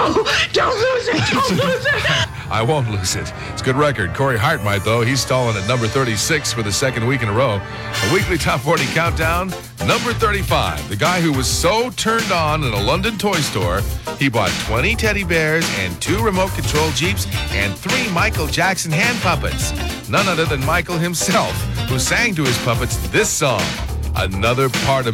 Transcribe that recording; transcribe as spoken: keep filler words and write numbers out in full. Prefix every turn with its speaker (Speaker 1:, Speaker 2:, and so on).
Speaker 1: No, don't lose it. Don't lose it.
Speaker 2: I won't lose it. It's a good record. Corey Hart might, though. He's stalling at number thirty-six for the second week in a row. A weekly top forty countdown. Number thirty-five, the guy who was so turned on in a London toy store, he bought twenty teddy bears and two remote-control Jeeps and three Michael Jackson hand puppets. None other than Michael himself, who sang to his puppets this song, Another Part of